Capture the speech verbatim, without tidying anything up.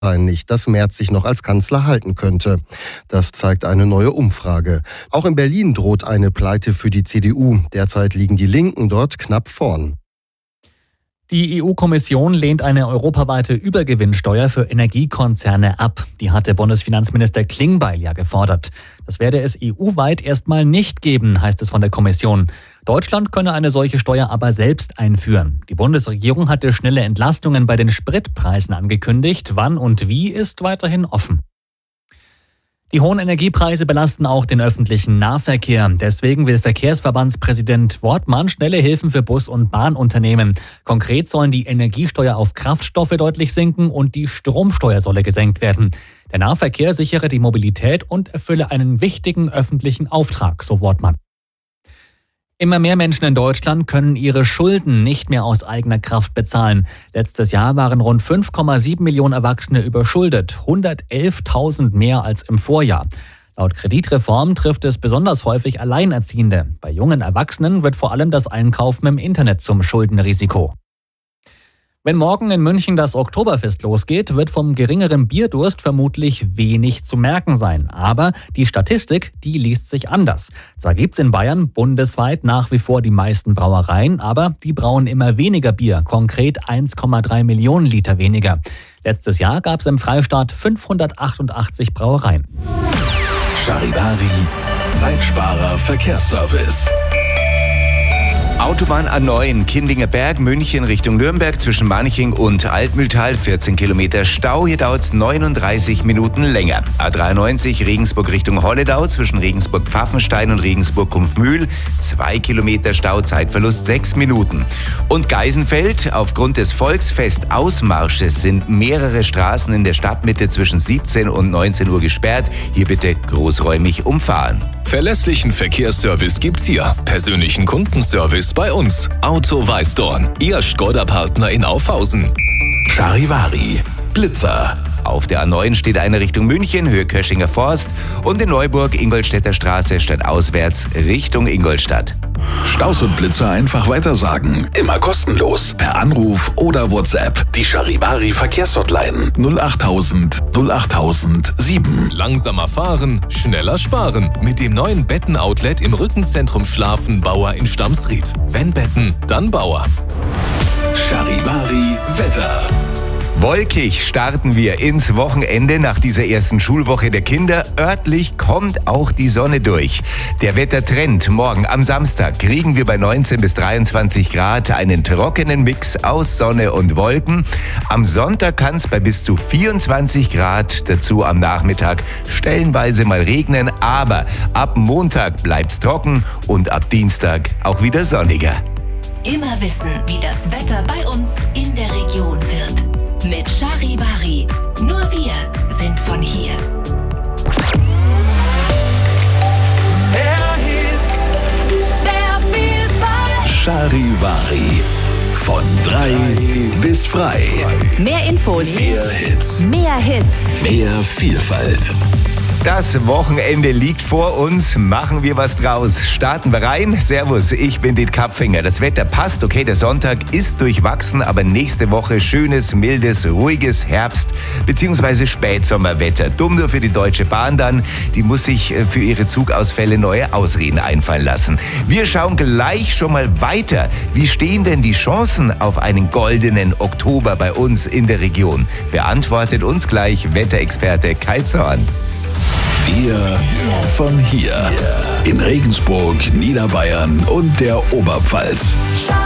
nicht, dass Merz sich noch als Kanzler halten könnte. Das zeigt eine neue Umfrage. Auch in Berlin droht eine Pleite für die C D U. Derzeit liegen die Linken dort knapp vorn. Die E U-Kommission lehnt eine europaweite Übergewinnsteuer für Energiekonzerne ab. Die hatte Bundesfinanzminister Klingbeil ja gefordert. Das werde es E U-weit erstmal nicht geben, heißt es von der Kommission. Deutschland könne eine solche Steuer aber selbst einführen. Die Bundesregierung hatte schnelle Entlastungen bei den Spritpreisen angekündigt. Wann und wie ist weiterhin offen. Die hohen Energiepreise belasten auch den öffentlichen Nahverkehr. Deswegen will Verkehrsverbandspräsident Wortmann schnelle Hilfen für Bus- und Bahnunternehmen. Konkret sollen die Energiesteuer auf Kraftstoffe deutlich sinken und die Stromsteuer solle gesenkt werden. Der Nahverkehr sichere die Mobilität und erfülle einen wichtigen öffentlichen Auftrag, so Wortmann. Immer mehr Menschen in Deutschland können ihre Schulden nicht mehr aus eigener Kraft bezahlen. Letztes Jahr waren rund fünf Komma sieben Millionen Erwachsene überschuldet, hundertelftausend mehr als im Vorjahr. Laut Kreditreform trifft es besonders häufig Alleinerziehende. Bei jungen Erwachsenen wird vor allem das Einkaufen im Internet zum Schuldenrisiko. Wenn morgen in München das Oktoberfest losgeht, wird vom geringeren Bierdurst vermutlich wenig zu merken sein. Aber die Statistik, die liest sich anders. Zwar gibt's in Bayern bundesweit nach wie vor die meisten Brauereien, aber die brauen immer weniger Bier, konkret eins Komma drei Millionen Liter weniger. Letztes Jahr gab's im Freistaat fünfhundertachtundachtzig Brauereien. Charivari, Zeitsparer Verkehrsservice. Autobahn A neun, Kindinger Berg, München Richtung Nürnberg zwischen Manching und Altmühltal, vierzehn Kilometer Stau. Hier dauert es neununddreißig Minuten länger. A dreiundneunzig, Regensburg Richtung Holledau zwischen Regensburg-Pfaffenstein und Regensburg-Kumpfmühl, zwei Kilometer Stau, Zeitverlust sechs Minuten. Und Geisenfeld, aufgrund des Volksfest-Ausmarsches sind mehrere Straßen in der Stadtmitte zwischen siebzehn und neunzehn Uhr gesperrt. Hier bitte großräumig umfahren. Verlässlichen Verkehrsservice gibt's hier. Persönlichen Kundenservice bei uns. Auto Weißdorn, Ihr Skoda-Partner in Aufhausen. Charivari, Blitzer. Auf der A neun steht eine Richtung München, Höhe Köschinger Forst und in Neuburg, Ingolstädter Straße, stadtauswärts Richtung Ingolstadt. Staus und Blitzer einfach weitersagen. Immer kostenlos. Per Anruf oder WhatsApp. Die Charivari Verkehrshotline null achttausend null achttausend sieben. Langsamer fahren, schneller sparen. Mit dem neuen Betten-Outlet im Rückenzentrum Schlafen Bauer in Stamsried. Wenn Betten, dann Bauer. Charivari Wetter. Wolkig starten wir ins Wochenende nach dieser ersten Schulwoche der Kinder. Örtlich kommt auch die Sonne durch. Der Wettertrend: morgen am Samstag kriegen wir bei neunzehn bis dreiundzwanzig Grad einen trockenen Mix aus Sonne und Wolken. Am Sonntag kann es bei bis zu vierundzwanzig Grad, dazu am Nachmittag stellenweise mal regnen. Aber ab Montag bleibt's trocken und ab Dienstag auch wieder sonniger. Immer wissen, wie das Wetter bei uns in der Region wird. Mit Charivari. Nur wir sind von hier. Der Hits, der Vielfalt. Charivari. Von drei bis frei. Mehr Infos. Mehr Hits. Mehr Hits. Mehr Vielfalt. Das Wochenende liegt vor uns. Machen wir was draus. Starten wir rein. Servus, ich bin Dit Kapfinger. Das Wetter passt. Okay, der Sonntag ist durchwachsen, aber nächste Woche schönes, mildes, ruhiges Herbst- bzw. Spätsommerwetter. Dumm nur für die Deutsche Bahn dann. Die muss sich für ihre Zugausfälle neue Ausreden einfallen lassen. Wir schauen gleich schon mal weiter. Wie stehen denn die Chancen auf einen goldenen Oktober bei uns in der Region? Beantwortet uns gleich Wetterexperte Kai Zorn. Wir von hier. In Regensburg, Niederbayern und der Oberpfalz.